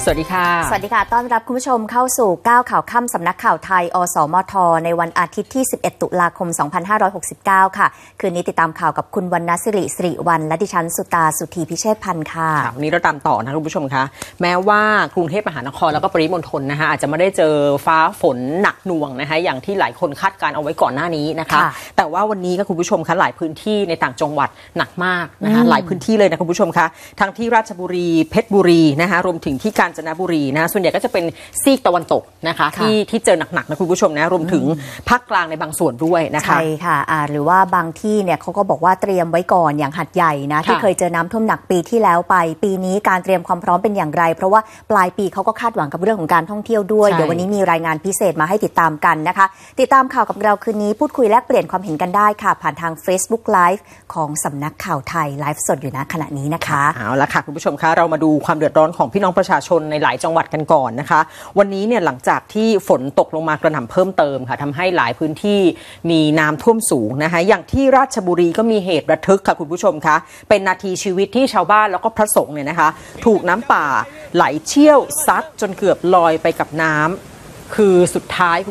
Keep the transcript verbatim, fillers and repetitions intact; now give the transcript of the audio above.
สวัสดีค่ะสวัสดีค่ะต้อนรับคุณผู้ชมเข้าสู่ก้าวข่าวค่ำสำนักข่าวไทยอสมทในวันอาทิตย์ที่สิบเอ็ดตุลาคมสองพันห้าร้อยหกสิบเก้าค่ะคืนนี้ติดตามข่าวกับคุณวรรณศิริสิริวัลย์และดิฉันสุตาสุธีพิเชษพันธ์ค่ะวันนี้เราตามต่อนะคุณผู้ชมคะแม้ว่ากรุงเทพมหานครแล้วก็ปริมณฑลนะคะอาจจะไม่ได้เจอฟ้าฝนหนักหน่วงนะคะอย่างที่หลายคนคาดการเอาไว้ก่อนหน้านี้นะคะแต่ว่าวันนี้ก็คุณผู้ชมคะหลายพื้นที่ในต่างจังหวัดหนักมากนะคะหลายพื้นที่เลยนะคุณผู้ชมคะทั้งที่ราชบุรีเพชรบุรีนะคะรวมถึงที่กาญจนบุรีนะส่วนใหญ่ก็จะเป็นซีกตะวันตกนะคะที่ที่เจอหนักๆนะคุณผู้ชมนะรวมถึงภาคกลางในบางส่วนด้วยนะคะใช่ค่ะอ่าหรือว่าบางที่เนี่ยเขาก็บอกว่าเตรียมไว้ก่อนอย่างหัดใหญ่นะที่เคยเจอน้ำท่วมหนักปีที่แล้วไปปีนี้การเตรียมความพร้อมเป็นอย่างไรเพราะว่าปลายปีเขาก็คาดหวังกับเรื่องของการท่องเที่ยวด้วยเดี๋ยววันนี้มีรายงานพิเศษมาให้ติดตามกันนะคะติดตามข่าวกับเราคืนนี้พูดคุยแลกเปลี่ยนความเห็นกันได้ค่ะผ่านทาง Facebook Live ของสำนักข่าวไทยไลฟ์สดอยู่ณขณะนี้นะคะเอาละค่ะคุณผู้ชมคะเรามาดูความเดือดร้อนของพี่น้องประชาชนในหลายจังหวัดกันก่อนนะคะวันนี้เนี่ยหลังจากที่ฝนตกลงมากระหน่ำเพิ่มเติมค่ะทำให้หลายพื้นที่มีน้ำท่วมสูงนะคะอย่างที่ราชบุรีก็มีเหตุระทึกค่ะคุณผู้ชมคะเป็นนาทีชีวิตที่ชาวบ้านแล้วก็พระสงฆ์เนี่ยนะคะถูกน้ำป่าไหลเชี่ยวซัดจนเกือบลอยไปกับน้ำคือสุดท้าย